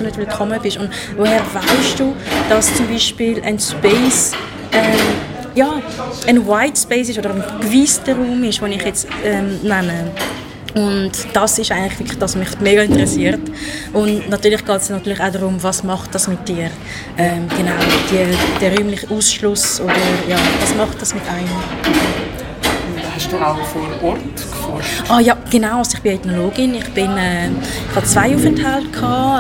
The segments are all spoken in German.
nicht willkommen bist. Und woher weißt du, dass zum Beispiel ein Space ein White Space ist oder ein geweisster Raum ist, den ich jetzt nenne. Und das ist eigentlich wirklich das, was mich mega interessiert. Und natürlich geht es natürlich auch darum, was macht das mit dir? Der räumliche Ausschluss oder was macht das mit einem? Hast du auch vor Ort geforscht? Ja, genau. Also ich bin Ethnologin. Ich hatte 2 Aufenthalte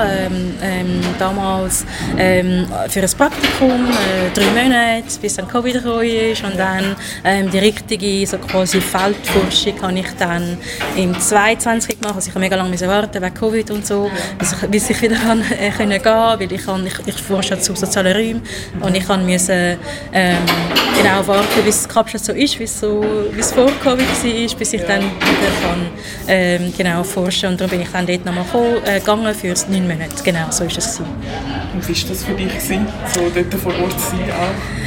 damals für ein Praktikum, 3 Monate, bis dann Covid gekommen ist. Und dann die richtige so quasi Feldforschung habe ich dann im 22 gemacht. Also ich habe mega lange warten wegen Covid und so, bis ich wieder gehen konnte, weil ich forsche zu sozialen Räumen und ich musste warten, bis die Kapstadt so ist, wie es vor Covid war, bis ich dann wieder kann, forschen. Und darum bin ich dann dort nochmal gegangen für 9 Monate. Genau, so war es. Und wie war das für dich, so dort vor Ort zu sein?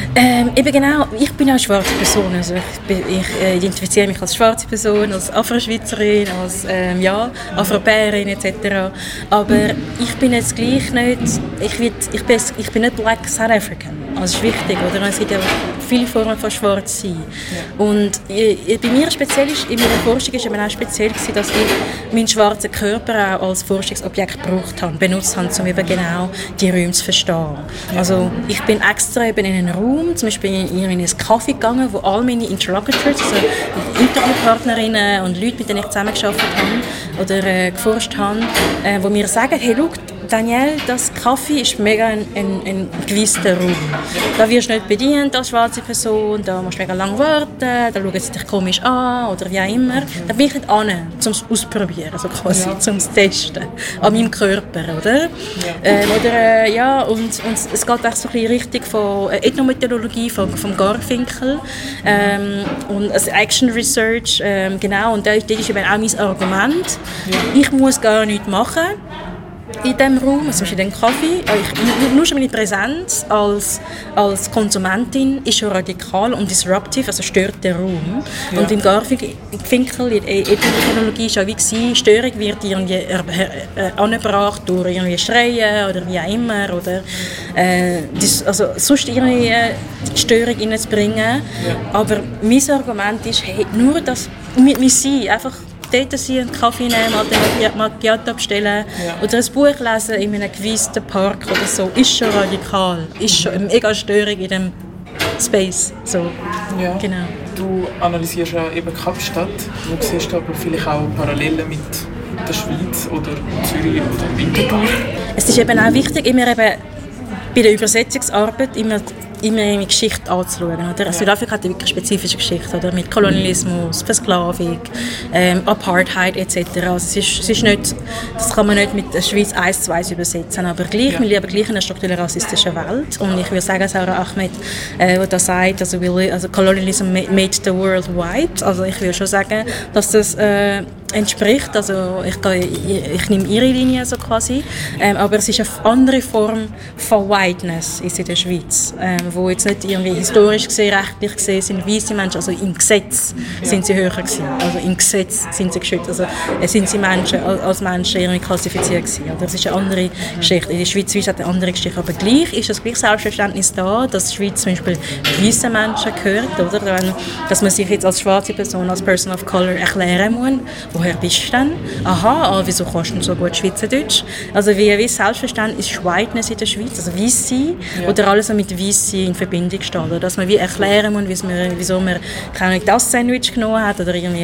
Ich bin auch eine schwarze Person. Also ich identifiziere mich als schwarze Person, als Afroschweizerin, als Afropäerin etc. Aber ich bin jetzt gleich nicht, ich bin nicht Black South African. Also das ist wichtig, oder? Es gibt ja viele Formen von schwarz sein. Ja. Und bei mir speziell in meiner Forschung war es auch speziell, dass ich meinen schwarzen Körper auch als Forschungsobjekt benutzt habe, um eben genau die Räume zu verstehen. Ja. Also ich bin extra eben in einen Raum, zum Beispiel in einen Café gegangen, wo all meine Interlocutors, also Interviewpartnerinnen und Leute, mit denen ich zusammengearbeitet habe oder geforscht habe, wo mir sagen, hey, schau, Danielle, das Kaffee ist mega ein gewisser Raum. Da wirst du nicht bedient als schwarze Person, da musst du mega lange warten, da schauen sie dich komisch an oder wie auch immer. Da bin ich nicht an, um es auszuprobieren, also quasi zum Testen an meinem Körper, oder? Und es geht auch so ein bisschen Richtung von Ethnomethodologie vom Garfinkel und also Action Research, und das ist eben auch mein Argument. Ja. Ich muss gar nichts machen in diesem Raum, zum Beispiel in dem Kaffee. Nur schon meine Präsenz als Konsumentin ist schon radikal und disruptive, also stört den Raum. Ja. Und im Garfinkel, in der Epidemiologie war es wie Störung wird irgendwie angebracht durch irgendwie Schreien oder wie auch immer. Oder, sonst irgendwie Störung reinzubringen. Ja. Aber mein Argument ist, hey, nur das, wir sind einfach dort sein, einen Kaffee nehmen, ein Macchiato bestellen oder ein Buch lesen in einem gewissen Park oder so, ist schon radikal, ist schon eine mega Störung in dem Space. So. Ja. Genau. Du analysierst ja eben Kapstadt, du siehst aber vielleicht auch Parallelen mit der Schweiz oder Zürich oder Winterthur. Es ist eben auch wichtig, immer eben bei der Übersetzungsarbeit immer eine Geschichte anzuschauen. Oder? Südafrika hat eine wirklich spezifische Geschichte, oder? Mit Kolonialismus, Versklavung, Apartheid etc. Also es ist nicht, das kann man nicht mit der Schweiz 1:1 übersetzen, aber gleich, wir leben gleich in einer strukturell rassistischen Welt. Und ich würde sagen, Sarah Ahmed, der da sagt, also Colonialism made the world white. Also ich würde schon sagen, dass das entspricht, also ich nehme ihre Linie so quasi, aber es ist eine andere Form von Whiteness ist in der Schweiz, wo jetzt nicht irgendwie historisch gesehen, rechtlich gesehen sind weiße Menschen, also im Gesetz sind sie höher gewesen, also im Gesetz sind sie geschützt, also sind sie Menschen als Menschen irgendwie klassifiziert gewesen, oder? Das ist eine andere Geschichte, in der Schweiz hat eine andere Geschichte, aber gleich ist das gleich Selbstverständnis da, dass die Schweiz zum Beispiel weiße Menschen gehört, oder? Dass man sich jetzt als schwarze Person, als Person of Color erklären muss, woher bist du denn? Aha, wieso kannst du so gut Schweizerdeutsch? Also wie Selbstverständnis ist Whiteness in der Schweiz, also weiss sein, oder alles, was mit weiss sein in Verbindung steht. Oder dass man wie erklären muss, wieso man keine Ahnung, das Sandwich genommen hat, oder irgendwie,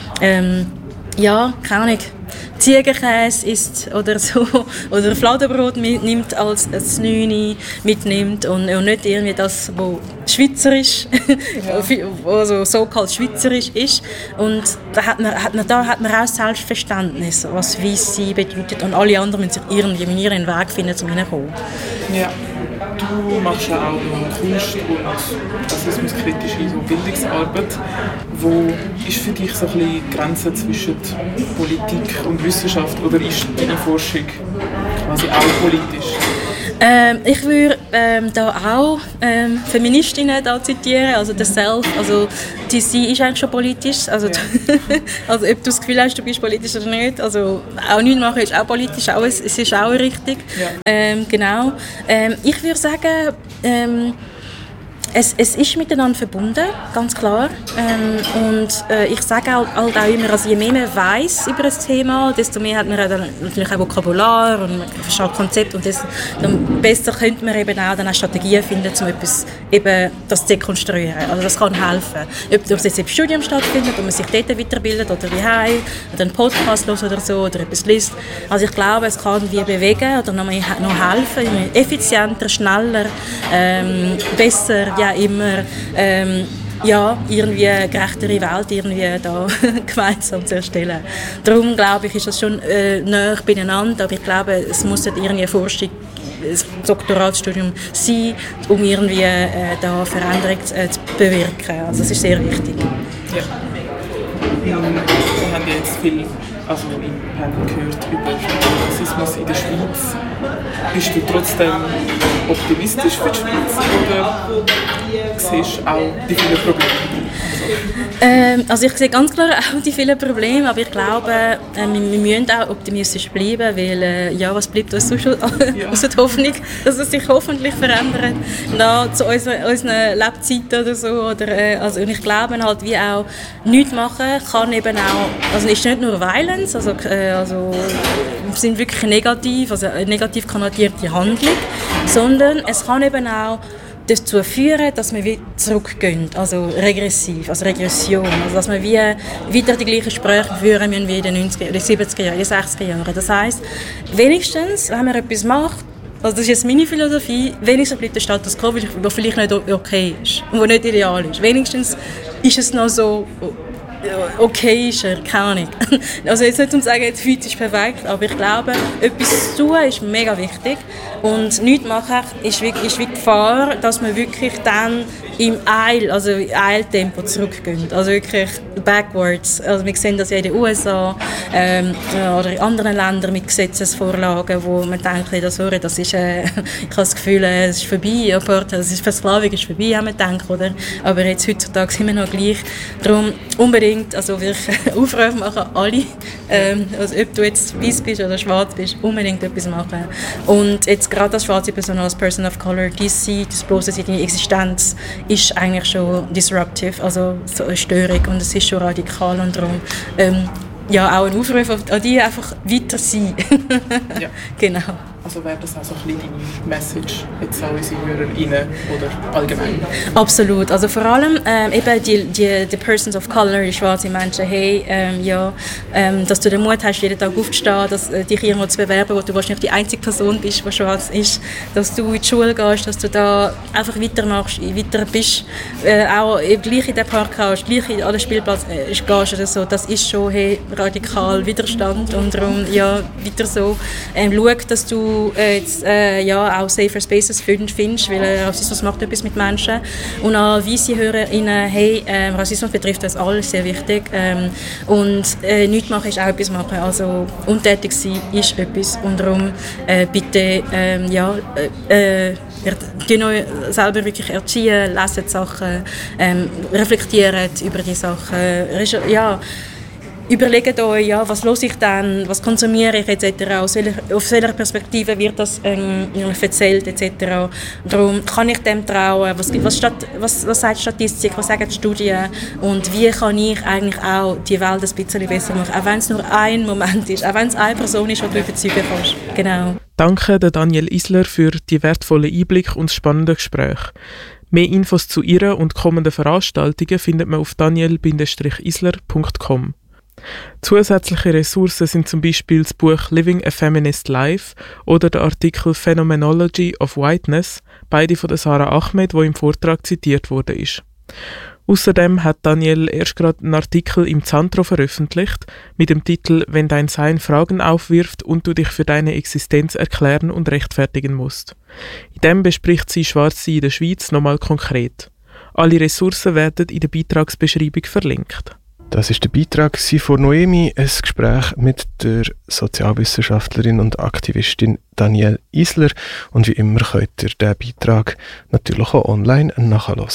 keine Ahnung, Ziegenkäse isst oder so, oder Fladenbrot mitnimmt als 9 mitnimmt und nicht irgendwie das, was schweizerisch, also so-called schweizerisch ist. Und da hat man auch Selbstverständnis, was weiss sein bedeutet, und alle anderen müssen sich irgendwie ihren Weg finden, um hineinzukommen. Ja. Du machst ja auch noch Kunst und rassismuskritische Bildungsarbeit. Wo ist für dich so ein bisschen die Grenze zwischen Politik und Wissenschaft, oder ist deine Forschung quasi auch politisch? Ich würde da auch Feministinnen da zitieren, also der Self, also sie ist eigentlich schon politisch, also, also ob du das Gefühl hast, du bist politisch oder nicht, also auch nichts machen ist auch politisch, es ist auch richtig, genau. Ich würde sagen, es ist miteinander verbunden, ganz klar. Und ich sage auch immer, also je mehr man weiss über das Thema, desto mehr hat man dann natürlich auch Vokabular und man versteht Konzept und dann besser könnte man eben auch dann eine Strategien finden, um etwas eben das zu dekonstruieren. Also das kann helfen. Ob es jetzt im Studium stattfindet, ob man sich dort weiterbildet oder wie oder einen Podcast hört oder so oder etwas liest. Also ich glaube, es kann wie bewegen oder noch helfen, effizienter, schneller, besser, ja immer irgendwie eine gerechtere Welt irgendwie da gemeinsam zu erstellen. Darum glaube ich, ist das schon näher beieinander, aber ich glaube, es muss nicht irgendwie Forschung, ein Doktoratsstudium sein, um irgendwie da Veränderung zu bewirken. Also das ist sehr wichtig. Ja. Wir haben jetzt viel im Panel gehört über Rassismus in der Schweiz. Bist du trotzdem optimistisch für die Schweiz oder siehst du auch die vielen Probleme? Also ich sehe ganz klar auch die vielen Probleme, aber ich glaube, wir müssen auch optimistisch bleiben, weil was bleibt uns sonst außer die Hoffnung, dass es sich hoffentlich verändert zu unseren Lebzeiten oder so. Und ich glaube halt, wie auch nichts machen kann eben auch, also ist nicht nur Violence, also sind wirklich negativ, also eine negativ konnotierte Handlung, sondern es kann eben auch dazu führen, dass wir wieder zurückgehen, also regressiv, also Regression, also dass wir wieder die gleichen Gespräche führen müssen wie in den 90er, den 70er Jahren, den 60er Jahren. Das heisst, wenigstens, wenn man etwas macht, also das ist jetzt meine Philosophie, wenigstens bleibt der Status quo, der vielleicht nicht okay ist und der nicht ideal ist. Wenigstens ist es noch so okay ist keine Ahnung. Also jetzt nicht um zu sagen, die Schweiz ist perfekt, aber ich glaube, etwas zu tun ist mega wichtig und nichts machen ist wie die Gefahr, dass man wirklich dann im Eiltempo zurückgehen. Also wirklich backwards. Also wir sehen das ja in den USA oder in anderen Ländern mit Gesetzesvorlagen, wo man denkt, das ist, ich habe das Gefühl, es ist vorbei, Versklavung ist vorbei, haben wir gedacht, oder? Aber jetzt heutzutage sind wir noch gleich. Darum unbedingt, also wirklich Aufrufe machen alle, also ob du jetzt weiß bist oder schwarz bist, unbedingt etwas machen. Und jetzt gerade als schwarze Person, als Person of Color, das bloße seine Existenz ist eigentlich schon disruptive, also so eine Störung und es ist schon radikal und darum auch ein Aufruf an die einfach weiter sein. Ja. Genau. Also wäre das auch so ein bisschen deine Message jetzt an unsere HörerInnen oder allgemein? Absolut. Also vor allem eben die Persons of Color, die schwarzen Menschen, dass du den Mut hast, jeden Tag aufzustehen, dich irgendwo zu bewerben, wo du wahrscheinlich die einzige Person bist, die schwarz ist, dass du in die Schule gehst, dass du da einfach weitermachst, weiter bist, auch gleich in den Park gehst, gleich in alle Spielplätze gehst oder so, das ist schon radikal Widerstand und darum weiter so. Schau, dass du jetzt auch safer Spaces findest, weil Rassismus macht etwas mit Menschen. Und an weisse HörerInnen, Rassismus betrifft uns alle, sehr wichtig. Und nichts machen ist auch etwas machen. Also untätig sein ist etwas. Und darum bitte die euch selber wirklich erziehen, lesen die Sachen, reflektieren über die Sachen. Überlegt euch, was höre ich dann, was konsumiere ich etc., aus welcher Perspektive wird das erzählt etc. Darum kann ich dem trauen, was sagt die Statistik, was sagen die Studien und wie kann ich eigentlich auch die Welt ein bisschen besser machen, auch wenn es nur ein Moment ist, auch wenn es eine Person ist, die du überzeugen kannst. Genau. Danke Danielle Isler für die wertvollen Einblicke und das spannende Gespräch. Mehr Infos zu ihr und kommenden Veranstaltungen findet man auf daniel-isler.com. Zusätzliche Ressourcen sind zum Beispiel das Buch Living a Feminist Life oder der Artikel Phenomenology of Whiteness, beide von Sarah Ahmed, wo im Vortrag zitiert wurde. Außerdem hat Danielle erst gerade einen Artikel im Zantro veröffentlicht mit dem Titel «Wenn dein Sein Fragen aufwirft und du dich für deine Existenz erklären und rechtfertigen musst». In dem bespricht sie Schwarzsein in der Schweiz nochmal konkret. Alle Ressourcen werden in der Beitragsbeschreibung verlinkt. Das ist der Beitrag von Noemi, ein Gespräch mit der Sozialwissenschaftlerin und Aktivistin Danielle Isler. Und wie immer könnt ihr diesen Beitrag natürlich auch online nachhören.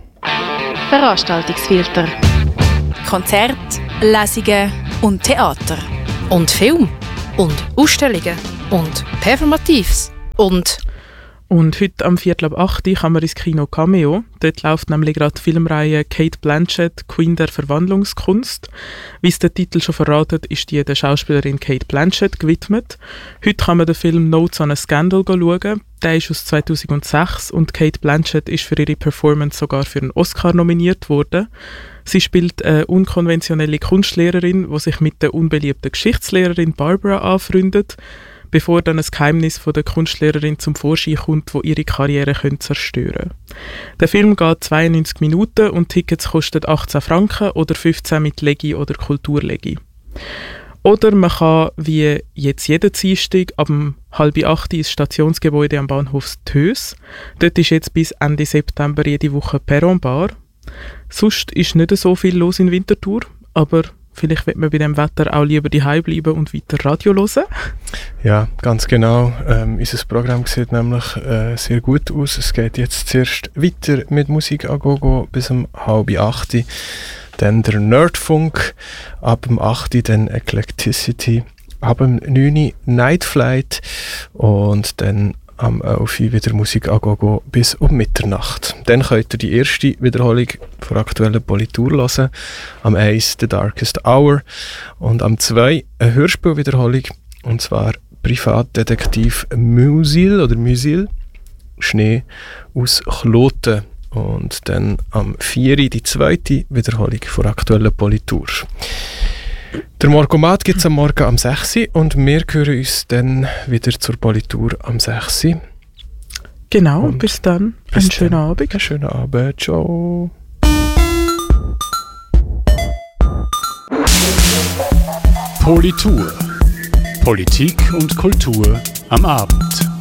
Veranstaltungsfilter. Konzerte, Lesungen und Theater. Und Film. Und Ausstellungen. Und Performatives. Und heute am 7:45 kann man ins Kino Cameo. Dort läuft nämlich gerade die Filmreihe Cate Blanchett, Queen der Verwandlungskunst. Wie es der Titel schon verratet, ist die der Schauspielerin Cate Blanchett gewidmet. Heute kann man den Film Notes on a Scandal schauen. Der ist aus 2006 und Cate Blanchett ist für ihre Performance sogar für einen Oscar nominiert worden. Sie spielt eine unkonventionelle Kunstlehrerin, die sich mit der unbeliebten Geschichtslehrerin Barbara anfreundet, bevor dann ein Geheimnis von der Kunstlehrerin zum Vorschein kommt, wo ihre Karriere zerstören könnte. Der Film geht 92 Minuten und Tickets kosten 18 Franken oder 15 mit Legi oder Kulturlegi. Oder man kann, wie jetzt jeden Dienstag, ab 7:30 ins Stationsgebäude am Bahnhof Tös. Dort ist jetzt bis Ende September jede Woche Perronbar. Sonst ist nicht so viel los in Winterthur, aber vielleicht wird man bei dem Wetter auch lieber daheim bleiben und weiter Radio hören. Ja, ganz genau. Unser Programm sieht nämlich sehr gut aus. Es geht jetzt zuerst weiter mit Musik a Gogo bis 7:30. Dann der Nerdfunk, ab 8 dann Eclecticity, ab 9 Night Flight und dann am 11 wieder Musik a Gogo bis um Mitternacht. Dann könnt ihr die erste Wiederholung von aktuellen Politur hören. Am 1 The Darkest Hour und am 2 eine Hörspielwiederholung, und zwar Privatdetektiv Musil Schnee aus Kloten. Und dann am 4 die zweite Wiederholung von aktuellen Politur. Der Morgomat gibt es am Morgen am 6 und wir hören uns dann wieder zur Politur am 6. Genau, und bis dann. Einen schönen Abend. Einen schönen Abend. Ciao. Politur. Politik und Kultur am Abend.